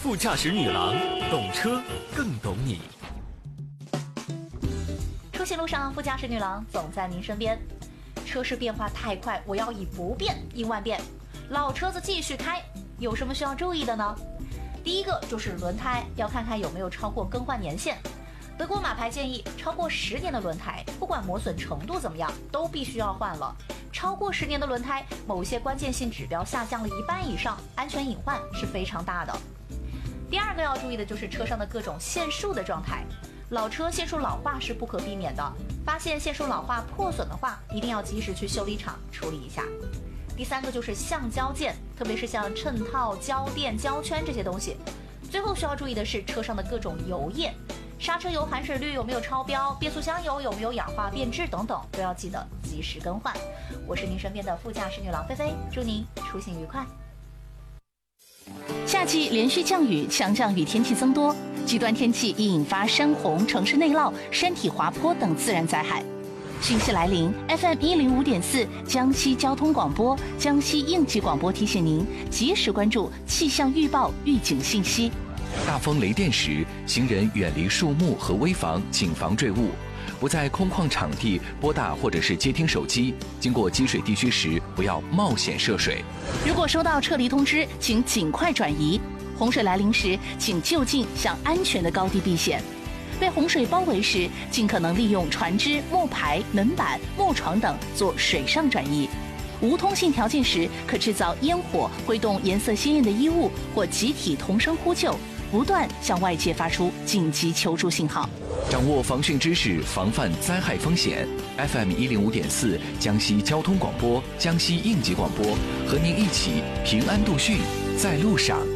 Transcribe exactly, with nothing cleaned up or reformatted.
副驾驶女郎，懂车更懂你。 出行路上，副驾驶女郎总在您身边。车市变化太快，我要以不变应万变。老车子继续开，有什么需要注意的呢？第一个就是轮胎，要看看有没有超过更换年限。德国马牌建议，超过十年的轮胎，不管磨损程度怎么样，都必须要换了。超过十年的轮胎，某些关键性指标下降了一半以上，安全隐患是非常大的。第二个要注意的就是车上的各种线束的状态。老车线束老化是不可避免的，发现线束老化破损的话，一定要及时去修理厂处理一下。第三个就是橡胶件，特别是像衬套、胶垫、胶圈这些东西。最后需要注意的是车上的各种油液，刹车油含水率有没有超标，变速箱油有没有氧化变质等等，都要记得及时更换。我是您身边的副驾驶女郎菲菲，祝您出行愉快。 夏季连续降雨，强降雨天气增多，极端天气易引发山洪、城市内涝、山体滑坡等自然灾害。汛期来临 ，F M 一零五点四江西交通广播、江西应急广播提醒您及时关注气象预报预警信息。 大风雷电时，行人远离树木和危房，谨防坠物。不在空旷场地拨打或者是接听手机，经过积水地区时，不要冒险涉水。 如果收到撤离通知，请尽快转移。洪水来临时，请就近向安全的高地避险。被洪水包围时，尽可能利用船只、木牌、门板、木床等做水上转移。无通信条件时，可制造烟火，挥动颜色鲜艳的衣物，或集体同声呼救，不断向外界发出紧急求助信号。 掌握防汛知识，防范灾害风险。F M 一零五点四江西交通广播、江西应急广播，和您一起平安度汛，在路上。